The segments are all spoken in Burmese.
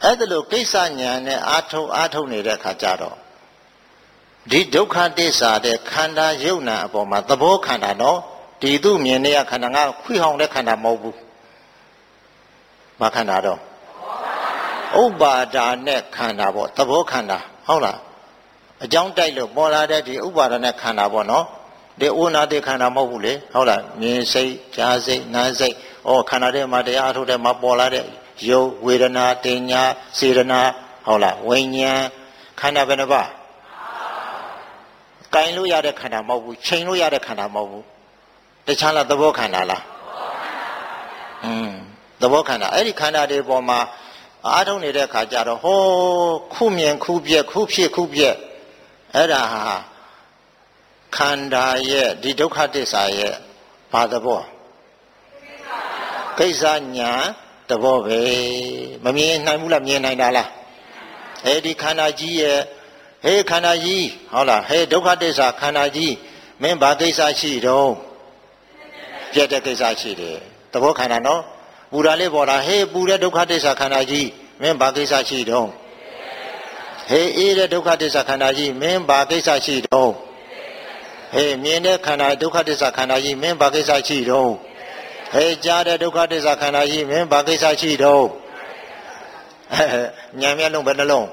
အဲ့ဒါလို့ကိစ္စညာနဲ့အာထုတ်နေတဲ့ခါကြတော့ဒီဒုက္ခသစ္စာတဲ့ခန္ဓာယုတ်နာအပေါ်မှာသဘောခန္ဓာနော်ဒီသူမြင်နေရခန္ဓာငါခွိဟောင်တဲ့ခန္ဓာမဟုတ်ဘူးဘာခန္ဓာတော့ဥပါဒါနဲ့ခန္ဓာပေါ့သဘောခန္ဓာဟုတ်လားအကြောင်းတိုက်လို့ပေါ်လာတဲ့ဒီဥပါဒါနဲ့ခန္ဓာပေါ့နော်ဒီဥနာတိခန္ဓာမဟုတ်ဘူးလေဟုတ်လားမြင်စိတ်ကြားစိတ်နားစိတ်ခန္ဓာထဲမှာတရားအထုတ်တဲ့မှာပေါ်လာတဲ့ယုတ်ဝေဒနာတင်ညာစေတနာဟုတ်လားဝိညာဉ်ခန္ဓာဘယ်နှပါကင်လို့ရတဲ့ခန္ဓာမဟုတ်ဘူးချိန်လို့ရတဲ့ခန္ဓာမဟုတ်ဘူးတခြားလားသဘောခန္ဓာလားသဘောခန္ဓာအဲ့ဒီခန္ဓာတွေပေါ်မှာအားထုတ်နေတဲ့ခါကျတော့ဟောခုမြင်ခုပြက်ခုဖြစ်ခုပြက်အဲ့ဒါဟာခန္ဓာရဲ့ဒီဒုက္ခသစ္စာရဲ့ဘာသဘောကိစ္စညာသဘောပဲမမြင်နိုင်ဘူးလားမြင်နိုင်တာလားအဲ့ဒီခန္ဓာကြီးရဲ့ဟေးခန္ဓာကြီးဟုတ်လားဟေးဒုက္ခသစ္စာခန္ဓာကြီးမင်းဘာကိစ္စရှိတော့ပြတ်တဲ့ကိစ္စရှိတယ်သဘောခန္ဓာနော်ပူတာလေးပေါ်တာဟေးပူတဲ့ဒုက္ခသစ္စာခန္ဓာကြီးမင်းဘာကိစ္စရှိတော့ဟေးအေးတဲ့ဒုက္ခသစ္စာခန္ဓာကြီးမင်းဘာကိစ္စရှိတော့ဟေးမြင်တဲ့ခန္ဓာဒုက္ခသစ္စာခန္ဓာကြီးမင်းဘာကိစ္စရှိတော့ဟေးကြားတဲ့ဒုက္ခသစ္စာခန္ဓာကြီးမင်းဘာကိစ္စရှိတော့ဉာဏ်မျက်လုံးဘယ်နှလုံး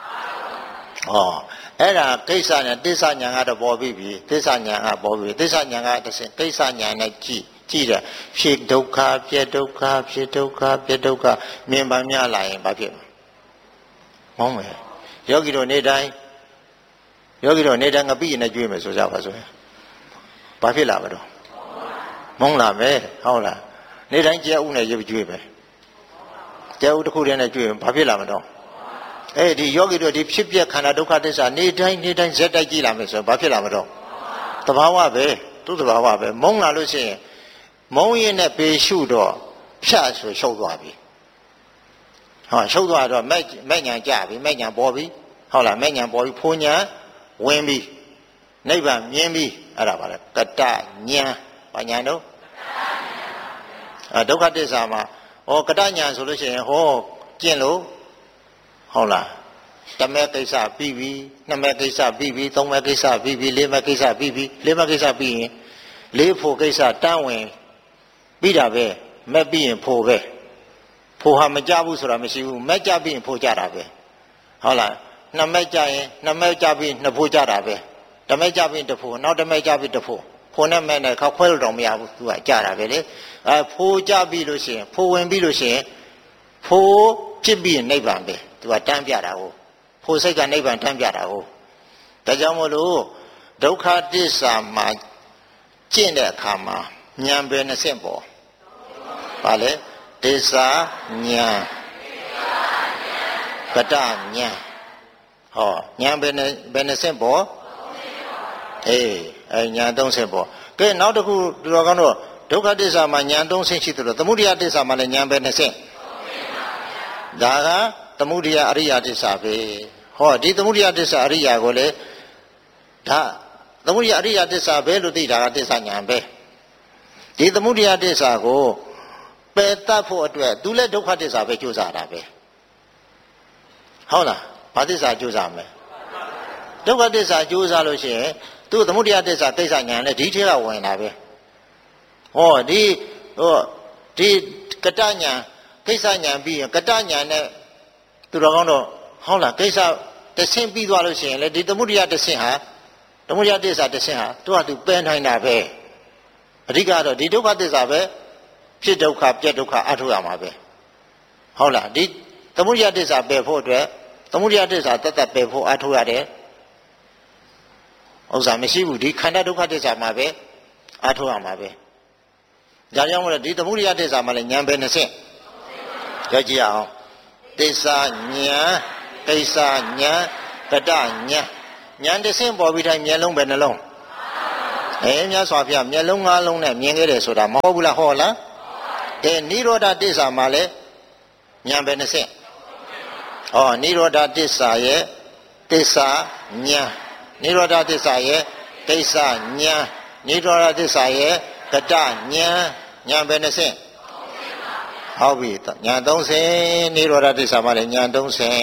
အဲ့ဒါကိစ္စညာသစ္စာညာကတော့ပေါ်ပြီသစ္စာညာကပေါ်ပြီသစ္စာညာကတစ်ဆင့်ကိစ္စညာနဲ့ကြည့်တယ်ဖြစ်ဒုက္ခပြည့်ဒုက္ခဖြစ်ဒုက္ခပြည့်ဒုက္ခမြင်ပါများလာရင်ဘာဖြစ်မဟုတ်မယ်ယောဂီတို့နေတိုင်းငပိနဲ့ကြွေးမယ်ဆိုကြပါဆိုရင်ဘာဖြစ်လာမလို့မုန်းလာမယ်ဟုတ်လားနေတိုင်းကြဲဥနဲ့ရွကြွေးပဲကြဲဥတစ်ခုတည်းနဲ့ကြွေးဘာဖြစ်လာမလို့ဒီယောဂီတို့ဒီဖြစ်ပြခန္ဓာဒုက္ခသစ္စာနေတိုင်းဇက်တိုက်ကြည့်လာမယ်ဆိုရင်ဘာဖြစ်လာမလို့သဘာဝပဲသူ့သဘာဝပဲမုန်းလာလို့ရှိရင်မုန်းရင်နဲ့ပေရှုတော့ဖြတ်ဆိုရှုပ်သွားပြီရှုပ်သွားတော့မဲ့ညာကြပြီမဲ့ညာပေါ်ပြီဟုတ်လားမဲ့ညာပေါ်ပြီဖိုးညာဝင်ပြီနိဗ္ဗာန်မြင်ပြီအဲ့ဒါပါလေကတညာဘာညာတော့ဒုက္ခသစ္စာမှာကတညာဆိုလို့ရှိရင်ကျင့်လို့ဟုတ်လားတမဲကိစ္စပြီးပြီနှစ်မဲကိစ္စပြီးပြီသုံးမဲကိစ္စပြီးပြီလေးမဲကိစ္စပြီးပြီလေးမဲကိစ္စပြီးရင်လေးဖို့ကိစ္စတန်းဝင်ပြီးတာပဲမဲ့ပြီးရင်ဖို့ပဲဖို့ဟာမကြဘူးဆိုတာမရှိဘူးမဲ့ကြပြီးရင်ဖို့ကြတာပဲဟုတ်လားနှစ်မဲကြရင်နှစ်မဲကြပြီးနှစ်ဖို့ကြတာပဲတမဲကြပြီးတစ်ဖို့နောက်တမဲကြပြီးတစ်ဖို့ဖို့နဲ့မဲ့နဲ့ခောက်ခွဲလို့တော့မရဘူးသူကကြတာပဲလေဖို့ကြပြီးလို့ရှိရင်ဖို့ဝင်ပြီးလို့ရှိရင်ဖို့ဖြစ်ပြီးရင်နိဗ္ဗာန်ပဲသူကတန်းပြတာကိုဖို့စိတ်ကနိဗ္ဗာန်တန်းပြတာကိုဒါကြောင့်မို့လို့ဒုက္ခသစ္စာမှာကျင့်တဲ့အခါမှာဉာဏ်ပဲနှစ်ဆင့်ပေါ်ပါလေသစ္စာဉာဏ်ကတဉာဏ်ဉာဏ်ပဲနှစ်ဆင့်ပေါ်ဉာဏ်သုံးဆင့်ပေါ်ကဲနောက်တစ်ခုဒီလိုကောင်းတော့ဒုက္ခသစ္စာမှာဉာဏ်သုံးဆင့်ရှိတယ်လို့သမုဒယသစ္စာမှာလည်းဉာဏ်ပဲနှစ်ဆင့်ဒါကသမုဒယအရိယသစ္စာပဲဒီသမုဒယသစ္စာအရိယကိုလေဒါသမုဒယအရိယသစ္စာပဲလို့သိတာကသစ္စာဉာဏ်ပဲဒီသမုဒယသစ္စာကိုပယ်တတ်ဖို့အတွက်သူလည်းဒုက္ခသစ္စာပဲကြိုးစားတာပဲဟုတ်လားဘာသစ္စာကြိုးစားမလဲဒုက္ခသစ္စာကြိုးစားလို့ရှိရင်သူသမုဒယသစ္စာကိစ္စဉာဏ်လည်းဒီထဲကဝင်လာပဲဒီကတဉာဏ်ကိစ္စဉာဏ်ပြီးရင်ကတဉာဏ်နဲ့သူတော်ကောင်းတော့ဟုတ်လားကိစ္စတစ်ဆင့်ပြီးသွားလို့ရှိရင်လေဒီသမုဒယတစ်ဆင့်ဟာသမုဒယသစ္စာတစ်ဆင့်ဟာသူကသူပယ်နိုင်တာပဲအဓိကတော့ဒီဒုက္ခသစ္စာပဲဖြစ်ဒုက္ခပြက်ဒုက္ခအထုရမှာပဲဟုတ်လားဒီသမုဒယသစ္စာပယ်ဖို့အတွက်သမုဒယသစ္စာတတ်ပယ်ဖို့အထုရတယ်ဥစ္စာမရှိဘူးဒီခန္ဓာဒုက္ခသစ္စာမှာပဲအထုရမှာပဲဒါကြောင့်မို့လို့ဒီသမုဒယသစ္စာမှာလည်းဉာဏ်ပဲနှစ်ဆင့်ကြည့်ရအောင်သစ္စာဉာဏ်ကိစ္စဉာဏ်ကတဉာဏ်ဉာဏ်တစ်ဆင့်ပေါ်ပြီးတိုင်းမျက်လုံးပဲနှလုံးမြတ်စွာဘုရားမျက်လုံး၅လုံးနဲ့မြင်ခဲ့တယ်ဆိုတာမဟုတ်ဘူးလားဟောလားနိရောဓသစ္စာမှာလည်းဉာဏ်ပဲနှစ်ဆင့်နိရောဓသစ္စာရဲ့သစ္စာဉာဏ်နိရောဓသစ္စာရဲ့ကိစ္စဉာဏ်နိရောဓသစ္စာရဲ့ကတဉာဏ်ဉာဏ်ပဲနှစ်ဆင့်ဟုတ်ပြီညာ30နိရောဓသစ္စာမှာလည်းညာ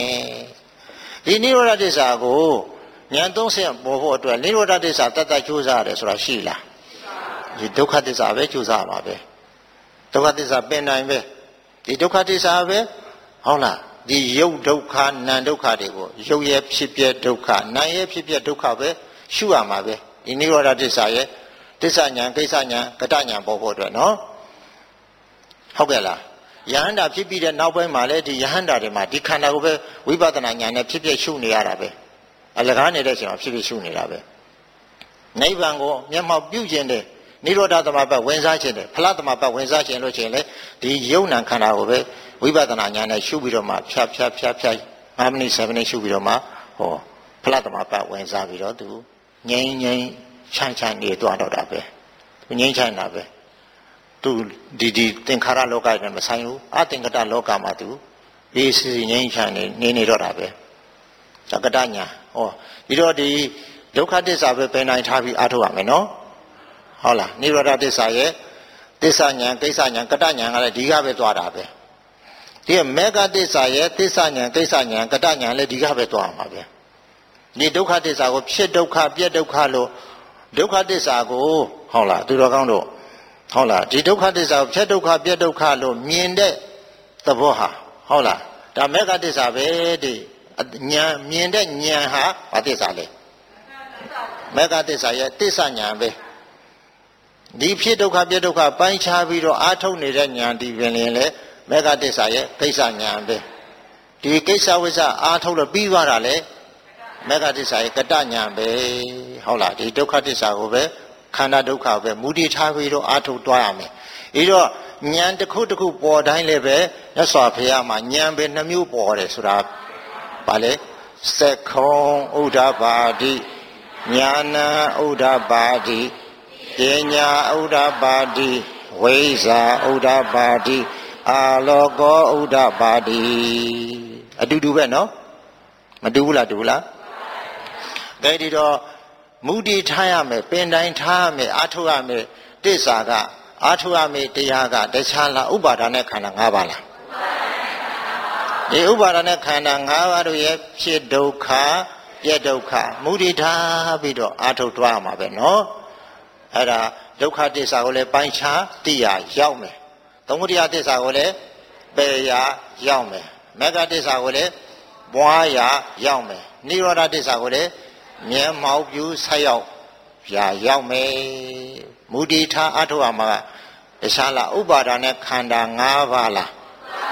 30ဒီနိရောဓသစ္စာကိုညာ30ပေါ်ဖို့အတွက်နိရောဓသစ္စာတတ်တတ်ကြိုးစားရတယ်ဆိုတာရှိလားဒီဒုက္ခသစ္စာပဲကြိုးစားမှာပဲဒုက္ခသစ္စာပင်နိုင်ပဲဒီဒုက္ခသစ္စာပဲဟုတ်လားဒီယုတ်ဒုက္ခနာမ်ဒုက္ခတွေကိုယုတ်ရဲ့ဖြစ်ပြဒုက္ခနာမ်ရဲ့ဖြစ်ပြဒုက္ခပဲရှုရမှာပဲဒီနိရောဓသစ္စာရဲ့သစ္စာဉာဏ်ကိစ္စဉာဏ်ကတဉာဏ်ပေါ်ဖို့အတွက်နော်ဟုတ်ကဲ့လားယဟန္တာဖြစ်ပြီးတဲ့နောက်ပိုင်းမှာလည်းဒီယဟန္တာတွေမှာဒီခန္ဓာကိုပဲဝိပဿနာဉာဏ်နဲ့ဖြစ်ဖြစ်ရှုနေရတာပဲအလကားနေတဲ့ချိန်မှာဖြစ်ဖြစ်ရှုနေတာပဲနိဗ္ဗာန်ကိုမျက်မှောက်ပြုခြင်းတဲ့နိရောဓသမပတ်ဝင်စားခြင်းတဲ့ဖလားသမပတ်ဝင်စားခြင်းလို့ချင်းလေဒီယုံ nant ခန္ဓာကိုပဲဝိပဿနာဉာဏ်နဲ့ရှုပြီးတော့မှဖြတ်5မိနစ်7မိနစ်ရှုပြီးတော့မှဟောဖလားသမပတ်ဝင်စားပြီးတော့သူငြိမ်းချမ်းနေသွားတော့တာပဲငြိမ်းချမ်းတာပဲသူဒီသင်္ခါရလောကနဲ့မဆိုင်ဘူးအသင်္ကတလောကမှာသူအေးစီငြိမ်းချမ်းနေတော့တာပဲသကတညာဟောပြီးတော့ဒီဒုက္ခသစ္စာပဲပင်နိုင်ထားပြီးအားထုတ်ရမယ်နော်ဟုတ်လားနိရောဓသစ္စာရဲ့သစ္စာဉာဏ်ကိစ္စဉာဏ်ကတဉာဏ်ကလည်းဒီကပဲသွားတာပဲဒီမေဃသစ္စာရဲ့သစ္စာဉာဏ်ကိစ္စဉာဏ်ကတဉာဏ်လည်းဒီကပဲသွားမှာပဲဒီဒုက္ခသစ္စာကိုဖြစ်ဒုက္ခပြက်ဒုက္ခလို့ဒုက္ခသစ္စာကိုဟုတ်လားသူတော်ကောင်းတို့ဟုတ်လားဒီဒုက္ခသစ္စာကိုဖြစ်ဒုက္ခပြက်ဒုက္ခလို့မြင်တဲ့သဘောဟာဟုတ်လားဒါမေဃသစ္စာပဲဒီဉာဏ်မြင်တဲ့ဉာဏ်ဟာဘာသစ္စာလဲမေဃသစ္စာရဲ့သစ္စာဉာဏ်ပဲဒီဖြစ်ဒုက္ခပြဒုက္ခပိုင်းခြားပြီးတော့အာထုတ်နေတဲ့ဉာဏ်ဒီပင်လည်းမေဃသစ္စာရဲ့ကိစ္စဉာဏ်ပဲဒီကိစ္စဝိစ္စအာထုတ်လို့ပြီးသွားတာလေမေဃသစ္စာရဲ့ကတဉာဏ်ပဲဟုတ်လားဒီဒုက္ခသစ္စာကိုပဲခန္ဓာဒုက္ခပဲမူတည်ထားပြီးတော့အာထုတ်သွားရမယ်ပြီးတော့ဉာဏ်တစ်ခုတစ်ခုပေါ်တိုင်းလည်းပဲမြတ်စွာဘုရားမှာဉာဏ်ပဲနှမျိုးပေါ်တယ်ဆိုတာဗာလေသက္ခုံဥဒ္ဓပါတိညာဏဥဒ္ဓပါတိပညာဥဒ္ဓပါတိဝိဇ္ဇာဥဒ္ဓပါတိအာလောကောဥဒ္ဓပါတိအတူတူပဲနော်မတူဘူးလားတူလားကဲဒီတော့မူတည်ထားရမယ်ပင်တိုင်းထားရမယ်အာထုတ်ရမယ်တစ္ဆာကအာထုတ်ရမယ်တရားကတခြားလားဥပါဒာနဲ့ခန္ဓာ၅ပါးလားဒီဥပါဒာနဲ့ခန္ဓာ၅ပါးတို့ရဲ့ဖြစ်ဒုက္ခပြက်ဒုက္ခမူတည်ထားပြီးတော့အာထုတ်သွားရမှာပဲနော်အဲ့ဒါဒုက္ခသစ္စာကိုလည်းပိုင်းခြားသိရရောက်မယ်သမုဒယသစ္စာကိုလည်းပယ်ရရောက်မယ်မေဃသစ္စာကိုလည်းပွားရရောက်မယ်နိရောဓသစ္စာကိုလည်းမျက်မှောက်ပြုဆက်ရောက်ရောက်မယ်မူတည်ထားအထုတ်ရမှာတခြားလားဥပါဒာနဲ့ခန္ဓာ၅ပါးလား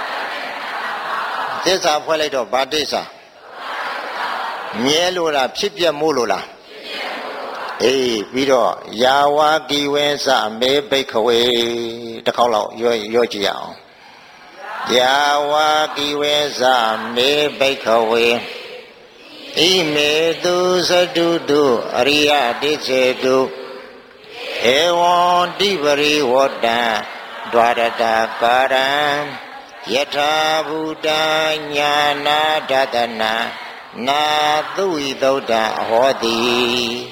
သစ္စာဖွဲ့လိုက်တော့ဗာသစ္စာမြဲလို့လားဖြစ်ပြမို့လို့လားအေးပြီးတော့ယာဝကိဝေသမေဘိက္ခဝေတစ်ခေါက်လောက်ရောကြည့်ရအောင်ယာဝကိဝေသမေဘိက္ခဝေဣမေတုသတုတုအရိယတိစေတုဧဝံတိပရိဝတ္တံဒွါရတကာရံယထာဘူတညာနာဒတနာနာသုဝိသုဒ္ဓဟောတိ